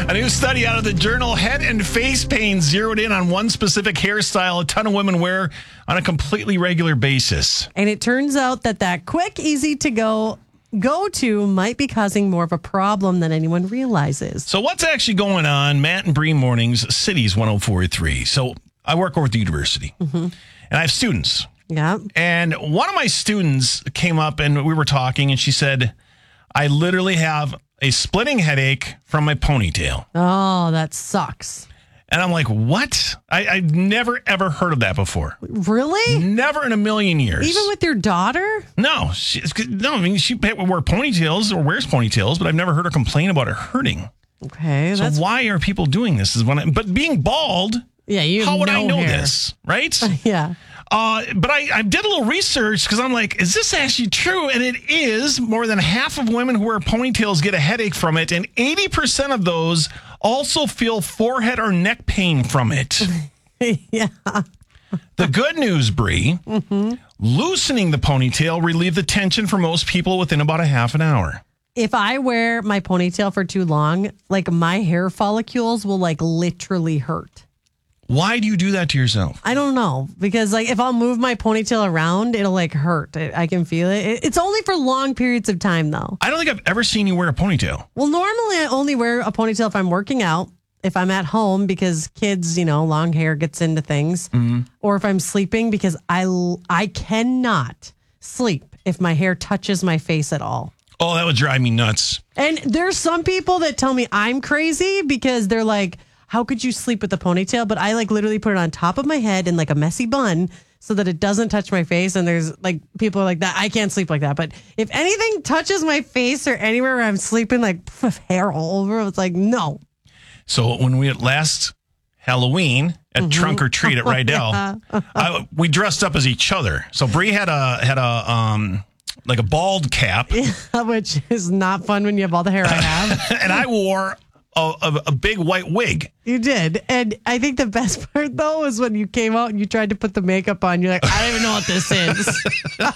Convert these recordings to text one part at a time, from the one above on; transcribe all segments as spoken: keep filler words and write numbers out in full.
A new study out of the journal Head and Face Pain zeroed in on one specific hairstyle a ton of women wear on a completely regular basis. And it turns out that that quick, easy to go go to might be causing more of a problem than anyone realizes. So what's actually going on? Matt and Bree Mornings, Cities one oh four point three. So I work over at the university, mm-hmm. and I have students. Yeah. And one of my students came up and we were talking, and she said, I literally have a splitting headache from my ponytail. Oh, that sucks. And I'm like, what? I, I've never, ever heard of that before. Really? Never in a million years. Even with your daughter? No. She, no, I mean, she wear ponytails or wears ponytails, but I've never heard her complain about it hurting. Okay. So that's... why are people doing this? Is when I, but being bald, yeah, you how would no I know hair. this? Right? Yeah. Uh, but I, I did a little research because I'm like, is this actually true? And it is. More than half of women who wear ponytails get a headache from it. And eighty percent of those also feel forehead or neck pain from it. Yeah. The good news, Bree, mm-hmm. loosening the ponytail relieved the tension for most people within about a half an hour. If I wear my ponytail for too long, like my hair follicles will like literally hurt. Why do you do that to yourself? I don't know. Because like if I'll move my ponytail around, it'll like hurt. I, I can feel it. It's only for long periods of time, though. I don't think I've ever seen you wear a ponytail. Well, normally I only wear a ponytail if I'm working out, if I'm at home, because kids, you know, long hair gets into things. Mm-hmm. Or if I'm sleeping, because I, I cannot sleep if my hair touches my face at all. Oh, that would drive me nuts. And there's some people that tell me I'm crazy because they're like, how could you sleep with a ponytail? But I like literally put it on top of my head in like a messy bun so that it doesn't touch my face. And there's like people are like that. I can't sleep like that. But if anything touches my face or anywhere where I'm sleeping, like with hair all over, it's like, no. So when we at last Halloween at mm-hmm. Trunk or Treat at Rydell, I, we dressed up as each other. So Bree had a had a um like a bald cap, yeah, which is not fun when you have all the hair I have, and I wore a, a, a big white wig. You did. And I think the best part, though, was when you came out and you tried to put the makeup on. You're like, I don't even know what this is.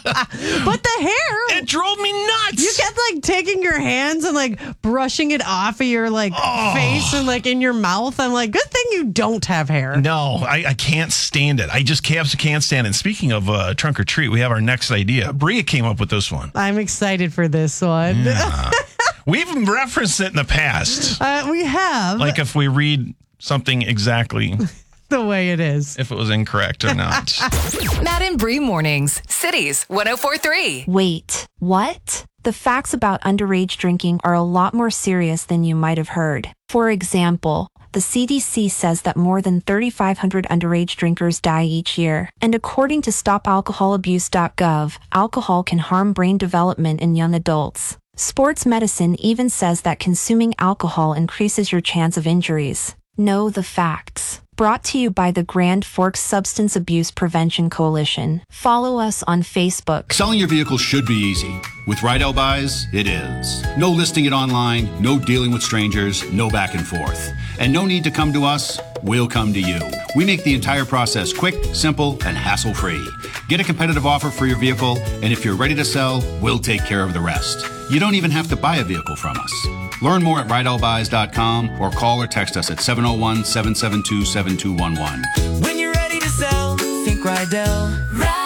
But the hair. It drove me nuts. You kept, like, taking your hands and, like, brushing it off of your, like, oh. face and, like, in your mouth. I'm like, good thing you don't have hair. No, I, I can't stand it. I just can't, can't stand it. And speaking of uh, Trunk or Treat, we have our next idea. Bria came up with this one. I'm excited for this one. Yeah. We've referenced it in the past. Uh, we have. Like if we read something exactly the way it is, if it was incorrect or not. Matt and Bree Mornings, Cities one oh four point three. Wait, what? The facts about underage drinking are a lot more serious than you might have heard. For example, the C D C says that more than thirty-five hundred underage drinkers die each year. And according to stop alcohol abuse dot gov, alcohol can harm brain development in young adults. Sports medicine even says that consuming alcohol increases your chance of injuries. Know the facts. Brought to you by the Grand Forks Substance Abuse Prevention Coalition. Follow us on Facebook. Selling your vehicle should be easy. With Rydell Buys, it is. No listing it online, no dealing with strangers, no back and forth. And no need to come to us, we'll come to you. We make the entire process quick, simple, and hassle-free. Get a competitive offer for your vehicle, and if you're ready to sell, we'll take care of the rest. You don't even have to buy a vehicle from us. Learn more at rydell buys dot com or call or text us at seven oh one, seven seven two, seven two one one. When you're ready to sell, think Rydell. Rydell.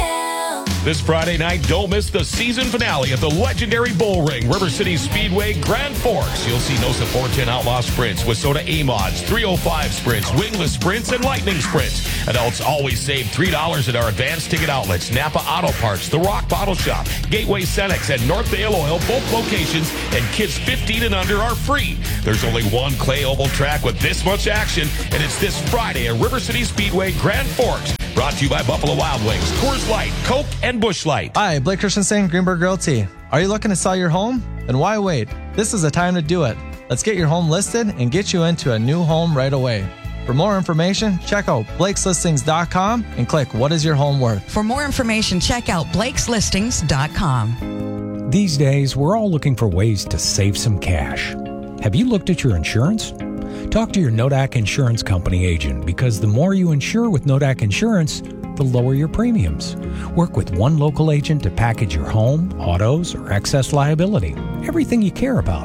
This Friday night, don't miss the season finale at the legendary Bull Ring, River City Speedway, Grand Forks. You'll see NOSA four ten Outlaw Sprints, Wissota A-Mods, three oh five Sprints, Wingless Sprints, and Lightning Sprints. Adults always save three dollars at our advanced ticket outlets, Napa Auto Parts, The Rock Bottle Shop, Gateway Cenex, and Northdale Oil, both locations, and kids fifteen and under are free. There's only one clay oval track with this much action, and it's this Friday at River City Speedway, Grand Forks. Brought to you by Buffalo Wild Wings, Coors Light, Coke, and Busch Light. Hi, Blake Christensen, Greenberg Realty. Are you looking to sell your home? Then why wait? This is the time to do it. Let's get your home listed and get you into a new home right away. For more information, check out blakes listings dot com and click What is your home worth? For more information, check out blakes listings dot com. These days, we're all looking for ways to save some cash. Have you looked at your insurance? Talk to your Nodak Insurance Company agent, because the more you insure with Nodak Insurance, the lower your premiums. Work with one local agent to package your home, autos, or excess liability, everything you care about.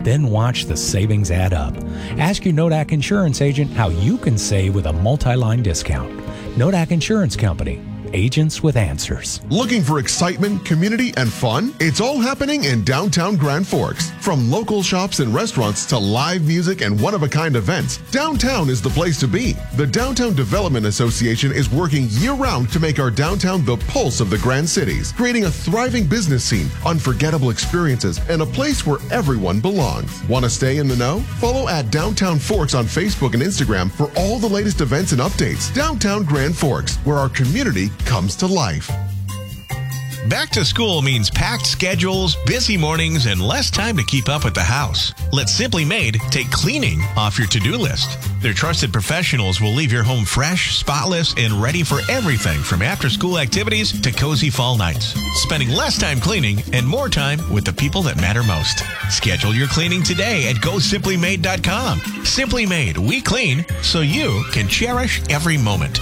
Then watch the savings add up. Ask your Nodak Insurance agent how you can save with a multi-line discount. Nodak Insurance Company. Agents with answers. Looking for excitement, community, and fun? It's all happening in downtown Grand Forks. From local shops and restaurants to live music and one-of-a-kind events, downtown is the place to be. The Downtown Development Association is working year-round to make our downtown the pulse of the Grand Cities, creating a thriving business scene, unforgettable experiences, and a place where everyone belongs. Want to stay in the know? Follow at Downtown Forks on Facebook and Instagram for all the latest events and updates. Downtown Grand Forks, where our community comes to life. Back to school means packed schedules, busy mornings, and less time to keep up with the house. Let Simply Made take cleaning off your to-do list. Their trusted professionals will leave your home fresh, spotless, and ready for everything from after-school activities to cozy fall nights. Spending less time cleaning and more time with the people that matter most. Schedule your cleaning today at go simply made dot com. Simply Made, we clean so you can cherish every moment.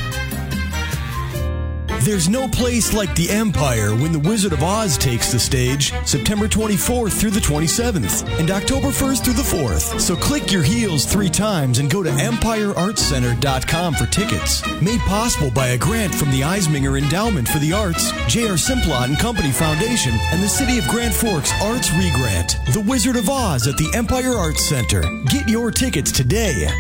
There's no place like the Empire when the Wizard of Oz takes the stage, September twenty-fourth through the twenty-seventh and October first through the fourth. So click your heels three times and go to empire arts center dot com for tickets. Made possible by a grant from the Eisminger Endowment for the Arts, J R Simplot and Company Foundation, and the City of Grand Forks Arts Regrant. The Wizard of Oz at the Empire Arts Center. Get your tickets today.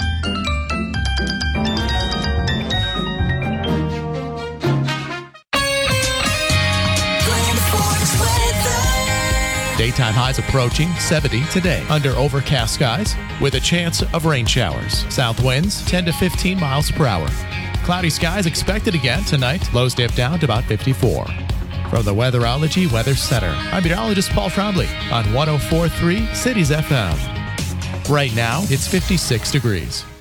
Daytime highs approaching seventy today under overcast skies with a chance of rain showers. South winds ten to fifteen miles per hour. Cloudy skies expected again tonight. Lows dip down to about fifty-four. From the Weatherology Weather Center, I'm meteorologist Paul Trombley on one oh four point three Cities F M. Right now, it's fifty-six degrees.